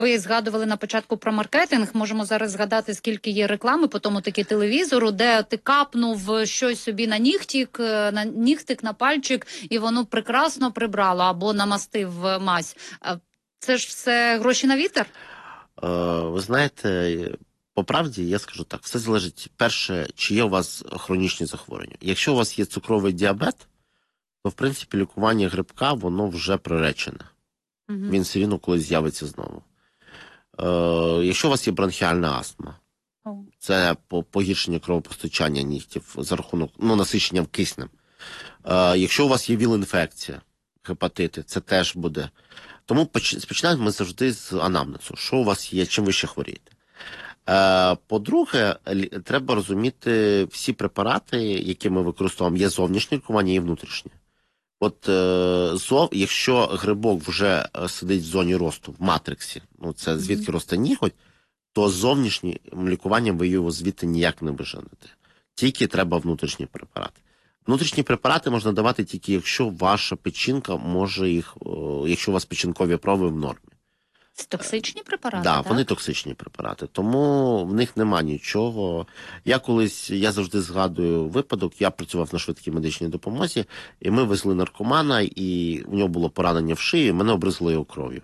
Ви згадували на початку про маркетинг. Можемо зараз згадати, скільки є реклами по тому таки телевізору, де ти капнув щось собі на нігтик, на пальчик, і воно прекрасно прибрало або намастив мазь. Це ж все гроші на вітер? Ви знаєте, по правді я скажу так, все залежить, перше, чи є у вас хронічні захворювання. Якщо у вас є цукровий діабет, то, в принципі, лікування грибка, воно вже приречене. Він все рівно колись з'явиться знову. Якщо у вас є бронхіальна астма, це погіршення кровопостачання нігтів за рахунок насичення киснем. Якщо у вас є ВІЛ-інфекція, гепатити, це теж буде. Тому починаємо ми завжди з анамнезу. Що у вас є, чим ви ще хворієте? По-друге, треба розуміти, всі препарати, які ми використовуємо, є зовнішнє лікування і внутрішнє. От якщо грибок вже сидить в зоні росту, в матриксі, це звідки росте ніготь, то зовнішнім лікуванням ви його звідти ніяк не виженете. Тільки треба внутрішні препарати. Внутрішні препарати можна давати тільки, якщо ваша печінка може їх, якщо у вас печінкові проби в нормі. Це токсичні препарати, так? Вони токсичні препарати, тому в них нема нічого. Я завжди згадую випадок, я працював на швидкій медичній допомозі, і ми везли наркомана, і у нього було поранення в шиї, і мене обризли його кров'ю.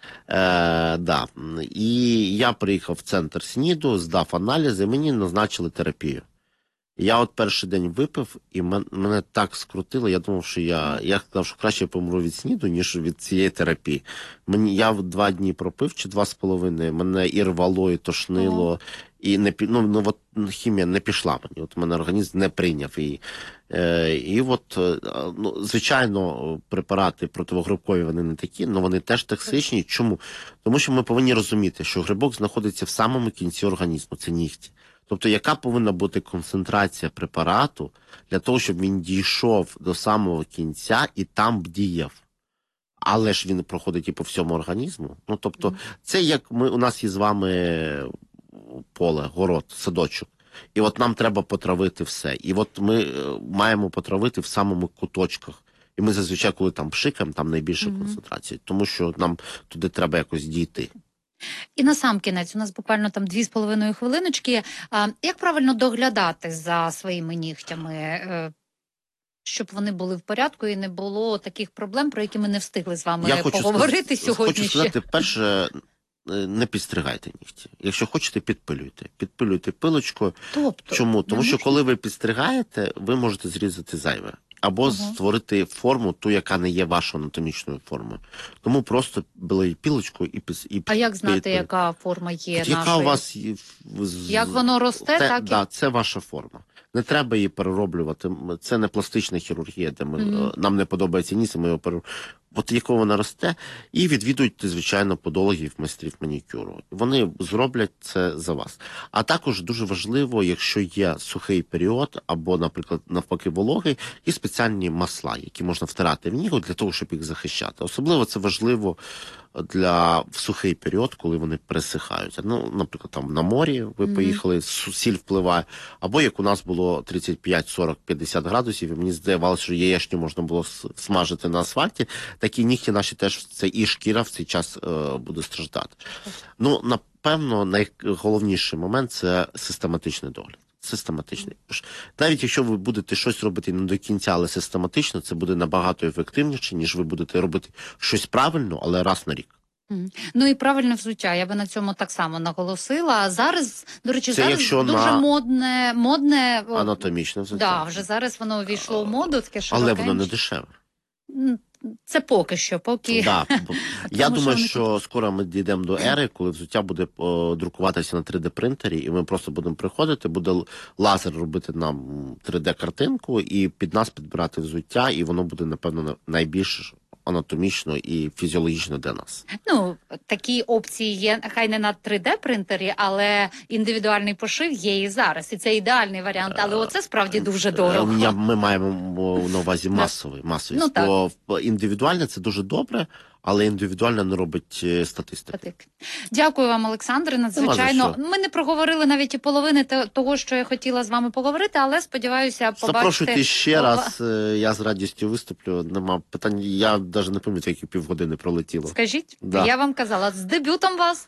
І я приїхав в центр СНІДу, здав аналізи, і мені назначили терапію. Я от перший день випив, і мене так скрутило, я думав, що я сказав, що краще я помру від СНІДу, ніж від цієї терапії. Я 2 дні пропив, чи 2,5, мене і рвало, і тошнило, і хімія не пішла мені, от мене організм не прийняв. Звичайно, препарати противогрибкові, вони не такі, але вони теж токсичні. Чому? Тому що ми повинні розуміти, що грибок знаходиться в самому кінці організму, це нігті. Тобто, яка повинна бути концентрація препарату для того, щоб він дійшов до самого кінця і там б діяв. Але ж він проходить і по всьому організму. Це як у нас є з вами поле, город, садочок. І от нам треба потравити все. І от ми маємо потравити в самому куточках. І ми зазвичай, коли там пшикаємо, там найбільша концентрація. Тому що нам туди треба якось дійти. І насамкінець, у нас буквально там 2,5 хвилиночки. Як правильно доглядати за своїми нігтями, щоб вони були в порядку і не було таких проблем, про які ми не встигли з вами поговорити сьогодні? Хочу сказати, перше, не підстригайте нігті. Якщо хочете, підпилюйте. Підпилюйте пилочкою. Чому? Тому що коли ви підстригаєте, ви можете зрізати зайве. Або створити форму, ту, яка не є вашою анатомічною формою. Тому просто били пілочкою і А як знати, яка форма є нашою? Яка у вас є? Як воно росте, так? Так, це ваша форма. Не треба її перероблювати. Це не пластична хірургія, де нам не подобається ніс, ми його перероблюємо. От якого вона росте, і відвідуйте, звичайно, подологів, майстрів манікюру. Вони зроблять це за вас. А також дуже важливо, якщо є сухий період, або, наприклад, навпаки, вологий, є спеціальні масла, які можна втирати в нігу для того, щоб їх захищати. Особливо це важливо в сухий період, коли вони пересихають. Наприклад, там на морі ви поїхали, сіль впливає, або як у нас було 35, 40, 50 градусів, і мені здавалося, що яєчню можна було смажити на асфальті, такі нігті наші теж, це і шкіра в цей час буде страждати. Напевно, найголовніший момент – це систематичний догляд. Систематичний. Навіть якщо ви будете щось робити не до кінця, але систематично, це буде набагато ефективніше, ніж ви будете робити щось правильно, але раз на рік. І правильне взуття, я би на цьому так само наголосила. Зараз, до речі, це дуже модне анатомічне взуття. Вже зараз воно увійшло в моду, таке широкеньке. Але воно не дешеве. Це поки що, Я думаю, що скоро ми дійдемо до ери, коли взуття буде друкуватися на 3D-принтері, і ми просто будемо приходити, буде лазер робити нам 3D-картинку, і під нас підбирати взуття, і воно буде, напевно, найбільш анатомічно і фізіологічно для нас. Такі опції є, хай не на 3D-принтері, але індивідуальний пошив є і зараз. І це ідеальний варіант, але оце справді дуже дорого. Ми маємо на увазі масовий. Бо індивідуальне це дуже добре, але індивідуально не робить статистики. Так. Дякую вам, Олександре. Надзвичайно. Ми не проговорили навіть і половини того, що я хотіла з вами поговорити, але сподіваюся, побачити. Запрошуйте ще раз, я з радістю виступлю. Нема питань. Я навіть не пам'ятаю, які півгодини пролетіло. Скажіть, Да. я вам казала, з дебютом вас.